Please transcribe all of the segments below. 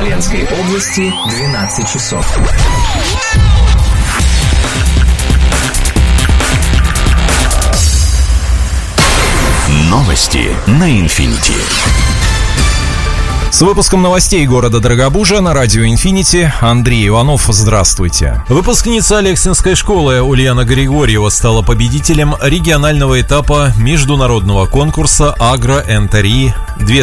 Смоленской области 12 часов. Новости на Инфинити. С выпуском новостей города Дорогобужа на радио «Инфинити» Андрей Иванов. Здравствуйте. Выпускница Алексинской школы Ульяна Григорьева стала победителем регионального этапа международного конкурса «Агро-НТРИ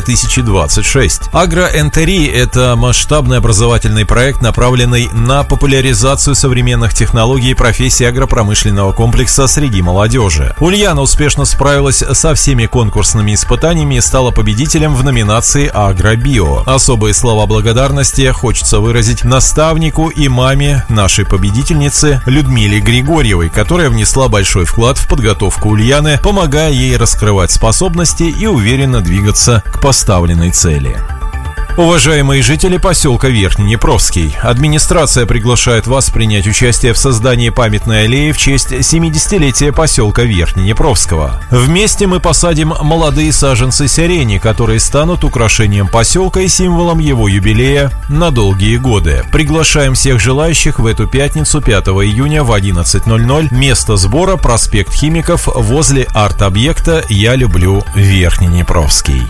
2026». «Агро-НТРИ» — это масштабный образовательный проект, направленный на популяризацию современных технологий и профессий агропромышленного комплекса среди молодежи. Ульяна успешно справилась со всеми конкурсными испытаниями и стала победителем в номинации «Агробио». Особые слова благодарности хочется выразить наставнику и маме нашей победительницы Людмиле Григорьевой, которая внесла большой вклад в подготовку Ульяны, помогая ей раскрывать способности и уверенно двигаться к поставленной цели. Уважаемые жители поселка Верхнеднепровский, администрация приглашает вас принять участие в создании памятной аллеи в честь 70-летия поселка Верхнеднепровского. Вместе мы посадим молодые саженцы сирени, которые станут украшением поселка и символом его юбилея на долгие годы. Приглашаем всех желающих в эту пятницу, 5 июня в 11:00. Место сбора — проспект Химиков возле арт-объекта «Я люблю Верхнеднепровский».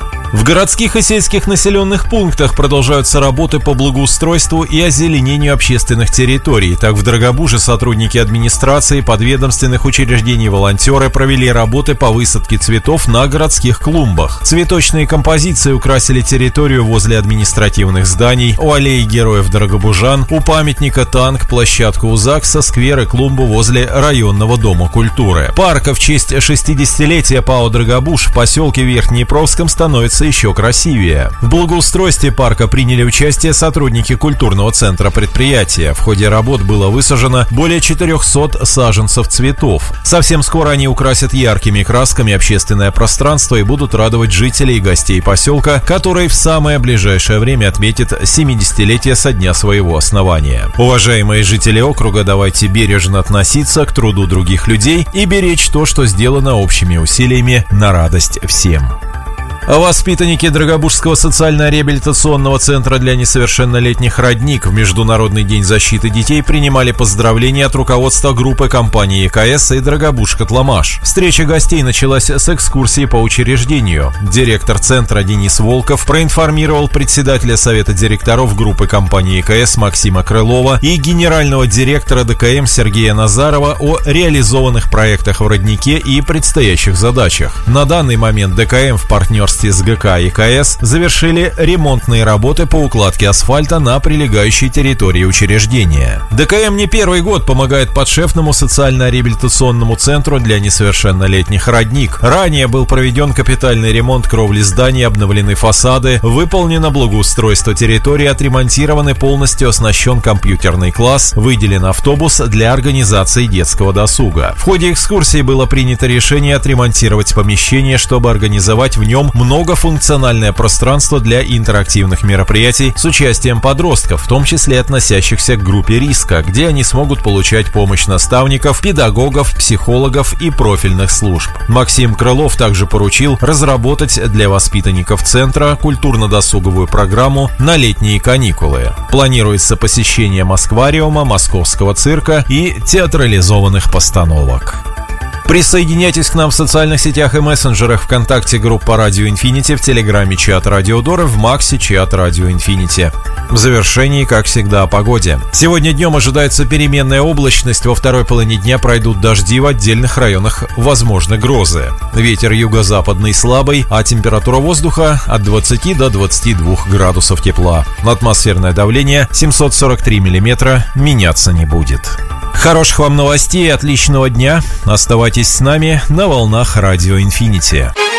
В городских и сельских населенных пунктах продолжаются работы по благоустройству и озеленению общественных территорий. Так, в Дорогобуже сотрудники администрации, подведомственных учреждений и волонтеры провели работы по высадке цветов на городских клумбах. Цветочные композиции украсили территорию возле административных зданий, у аллеи героев дорогобужан, у памятника «Танк», площадку у ЗАГСа, сквер и клумбу возле районного дома культуры. Парка в честь 60-летия ПАО «Дорогобуж» в поселке Верхнеднепровском становится еще красивее. В благоустройстве парка приняли участие сотрудники культурного центра предприятия. В ходе работ было высажено более 400 саженцев цветов. Совсем скоро они украсят яркими красками общественное пространство и будут радовать жителей и гостей поселка, который в самое ближайшее время отметит 70-летие со дня своего основания. Уважаемые жители округа, давайте бережно относиться к труду других людей и беречь то, что сделано общими усилиями на радость всем. Воспитанники Дорогобужского социально-реабилитационного центра для несовершеннолетних «Родник» в Международный день защиты детей принимали поздравления от руководства группы компании ЕКС и «Дорогобуж-Котломаш». Встреча гостей началась с экскурсии по учреждению. Директор центра Денис Волков проинформировал председателя совета директоров группы компании ЕКС Максима Крылова и генерального директора ДКМ Сергея Назарова о реализованных проектах в «Роднике» и предстоящих задачах. На данный момент ДКМ в партнерстве с ГК ЕКС завершили ремонтные работы по укладке асфальта на прилегающей территории учреждения. ДКМ не первый год помогает подшефному социально-реабилитационному центру для несовершеннолетних «Родник». Ранее был проведен капитальный ремонт кровли зданий, обновлены фасады, выполнено благоустройство территории, отремонтирован и полностью оснащен компьютерный класс, выделен автобус для организации детского досуга. В ходе экскурсии было принято решение отремонтировать помещение, чтобы организовать в нем многофункциональное пространство для интерактивных мероприятий с участием подростков, в том числе относящихся к группе риска, где они смогут получать помощь наставников, педагогов, психологов и профильных служб. Максим Крылов также поручил разработать для воспитанников центра культурно-досуговую программу на летние каникулы. Планируется посещение Москвариума, Московского цирка и театрализованных постановок. Присоединяйтесь к нам в социальных сетях и мессенджерах: ВКонтакте группа Радио Инфинити, в Телеграме чат Радио Дора, в Максе чат Радио Инфинити. В завершении, как всегда, о погоде. Сегодня днем ожидается переменная облачность, во второй половине дня пройдут дожди, в отдельных районах возможны грозы. Ветер юго-западный слабый, а температура воздуха от 20 до 22 градусов тепла. Атмосферное давление 743 миллиметра меняться не будет. Хороших вам новостей и отличного дня. Оставайтесь с нами на волнах Радио Инфинити.